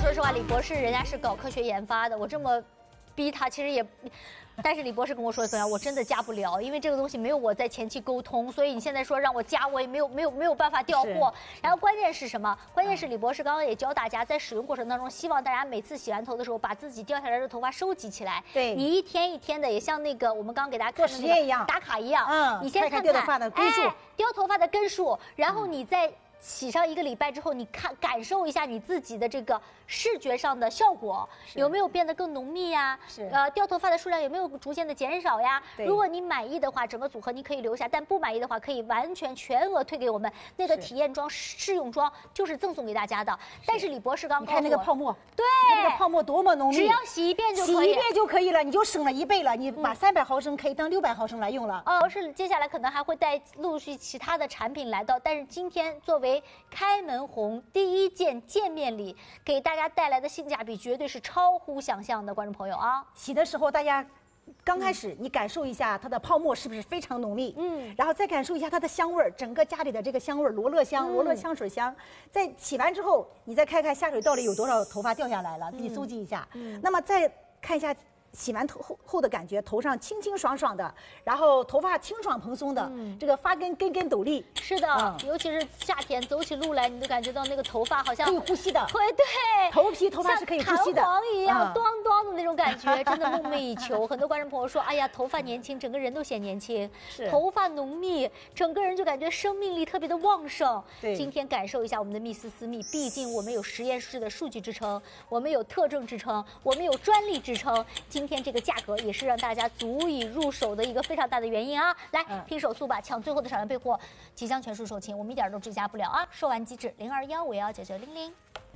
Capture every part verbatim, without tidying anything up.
说实话，李博士人家是搞科学研发的，我这么逼他，其实也。但是李博士跟我说，怎样，我真的加不了，因为这个东西没有我在前期沟通，所以你现在说让我加，我也没有没有没有办法调货。然后关键是什么？关键是李博士刚刚也教大家，在使用过程当中，希望大家每次洗完头的时候，把自己掉下来的头发收集起来。 对， 你一天一天的，也像那个我们刚刚给大家看的那个打卡一样， 嗯， 你先看看掉头发的根数， 哎，掉头发的根数，然后你再。洗上一个礼拜之后，你看感受一下你自己的这个视觉上的效果，有没有变得更浓密呀？ 是， 呃，掉头发的数量有没有逐渐的减少呀？如果你满意的话，整个组合你可以留下；但不满意的话，可以完全全额退给我们。那个体验装、试用装就是赠送给大家的。但是李博士刚你看那个泡沫， 对， 那个泡沫多么浓密， 只要洗一遍就可以， 洗一遍就可以了，你就省了一倍了。你把三百毫升可以当六百毫升来用了。 哦，是接下来可能还会带陆续其他的产品来到，但是今天作为开门红第一件见面礼，给大家带来的性价比绝对是超乎想象的，观众朋友啊！ 洗的时候大家刚开始你感受一下它的泡沫是不是非常浓密，嗯，然后再感受一下它的香味儿，整个家里的这个香味儿，罗勒香、罗勒香水香。在洗完之后，你再看看下水道里有多少头发掉下来了，自己搜集一下。嗯，那么再看一下。洗完头后后的感觉，头上清清爽爽的，然后头发清爽蓬松的，嗯、这个发根根根斗立。 是的，嗯、尤其是夏天走起路来，你都感觉到那个头发好像可以呼吸的。 对对， 头皮头发是可以呼吸的， 像弹簧一样，咣咣的那种感觉，真的梦寐以求。很多观众朋友说，哎呀，头发年轻，整个人都显年轻；头发浓密，整个人就感觉生命力特别的旺盛。 对， 今天感受一下我们的蜜丝丝蜜，毕竟我们有实验室的数据支撑，我们有特证支撑，我们有专利支撑。今天这个价格。也是让大家足以入手的一个非常大的原因啊！来拼手速吧，抢最后的少量备货，即将全数售罄，我们一点都追加不了啊！售完即止，零二幺五幺九九零零。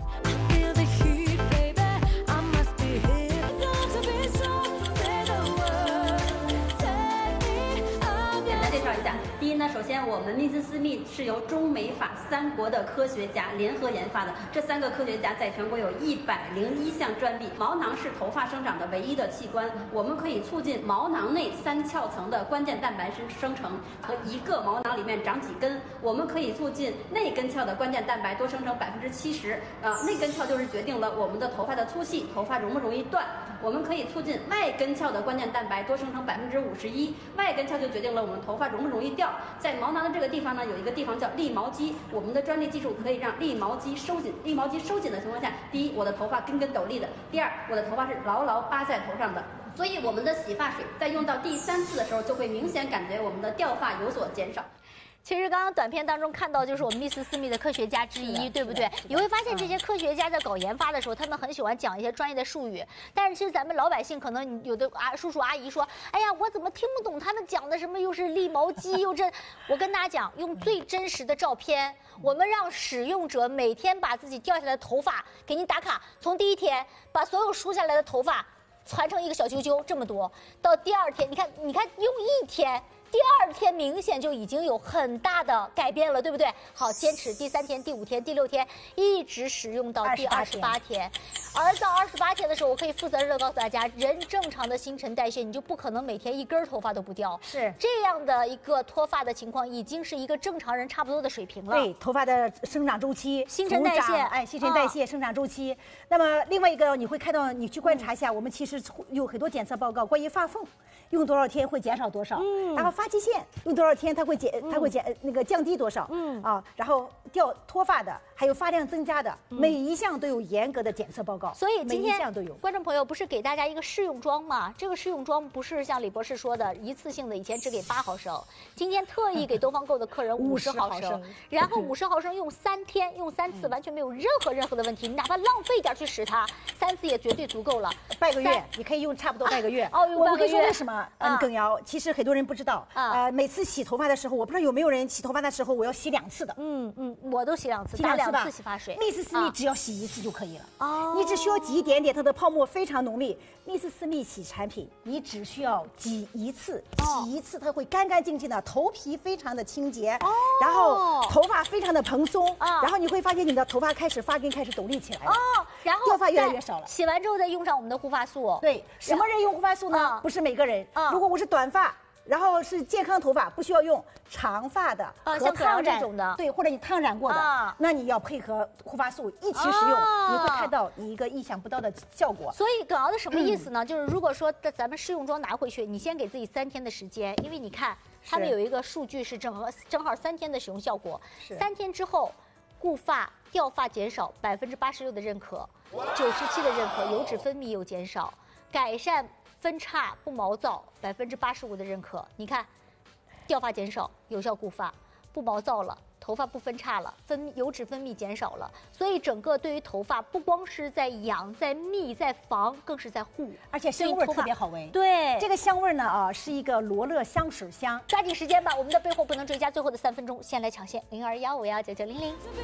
介绍一下，第一呢，首先我们蜜丝丝蜜是由中美法三国的科学家联合研发的，这三个科学家在全国有一百零一项专利。毛囊是头发生长的唯一的器官，我们可以促进毛囊内三壳层的关键蛋白生生成，和一个毛囊里面长几根，我们可以促进内根壳的关键蛋白多生成百分之七十。啊，内根壳就是决定了我们的头发的粗细，头发容不容易断。我们可以促进外根壳的关键蛋白多生成百分之五十一，外根壳就决定了我们头发容不容易掉。在毛囊的这个地方呢，有一个地方叫立毛肌，我们的专利技术可以让立毛肌收紧。立毛肌收紧的情况下，第一，我的头发根根斗立的；第二，我的头发是牢牢扒在头上的。所以我们的洗发水在用到第三次的时候，就会明显感觉我们的掉发有所减少。 其实刚刚短片当中看到，就是我们蜜丝丝蜜的科学家之一，对不对？你会发现这些科学家在搞研发的时候，他们很喜欢讲一些专业的术语，但是其实咱们老百姓可能有的啊叔叔阿姨说，哎呀，我怎么听不懂他们讲的什么？又是立毛肌，又这……我跟大家讲，用最真实的照片，我们让使用者每天把自己掉下来的头发给您打卡，从第一天把所有梳下来的头发攒成一个小揪揪这么多，到第二天，你看，你看用一天。第二天明显就已经有很大的改变了，对不对？好，坚持第三天、第五天、第六天，一直使用到第二十八天。而到二十八天的时候，我可以负责任的告诉大家，人正常的新陈代谢，你就不可能每天一根头发都不掉。 是这样的一个脱发的情况，已经是一个正常人差不多的水平了。 对，头发的生长周期、 新陈代谢， 哎，新陈代谢、生长周期。那么另外一个，你会看到，你去观察一下，我们其实有很多检测报告，关于发缝用多少天会减少多少，嗯，然后发际线用多少天它会减，它会减那个降低多少，嗯啊，然后掉脱发的，还有发量增加的，每一项都有严格的检测报告。 所以今天都有观众朋友不是给大家一个试用装吗？这个试用装不是像李博士说的一次性的，以前只给八毫升，今天特意给东方购的客人五十毫升，然后五十毫升用三天，用三次完全没有任何任何的问题，你哪怕浪费点去使它，三次也绝对足够了。 半个月你可以用差不多半个月。 哦，用半个月。 我跟你说为什么？嗯，耿瑶，其实很多人不知道，呃，每次洗头发的时候，我不知道有没有人洗头发的时候我要洗两次的。 嗯嗯，我都洗两次， 洗两次吧。 洗发水。 蜜丝丝蜜只要洗一次就可以了。哦。你只需要挤一点点，它的泡沫非常浓密。蜜丝丝蜜洗产品，你只需要挤一次，洗一次，它会干干净净的，头皮非常的清洁，哦，然后头发非常的蓬松，啊，然后你会发现你的头发开始发根开始斗立起来了，哦， 然后掉发越来越少了。 洗完之后再用上我们的护发素。 对，什么人用护发素呢？不是每个人。如果我是短发。 然后是健康头发，不需要用长发的和啊像可阳烫染这种的对，或者你烫染过的， 啊那你要配合护发素一起使用， 啊你会看到你一个意想不到的效果。 所以葛瑶的什么意思呢？就是如果说咱们试用装拿回去，你先给自己三天的时间，因为你看他们有一个数据是正好正好三天的使用效果，三天之后固发掉发减少百分之八十六的认可，九十七的认可，油脂分泌有减少，改善分叉不毛躁百分之八十五的认可。你看，掉发减少，有效固发，不毛躁了。头发不分叉了，分油脂分泌减少了，所以整个对于头发不光是在养、在密、在防，更是在护， 而且香味特别好闻。 对， 这个香味呢啊，是一个罗勒香水香。 抓紧时间吧，我们的背后不能追加，最后的三分钟，先来抢线零二幺五幺九九零零。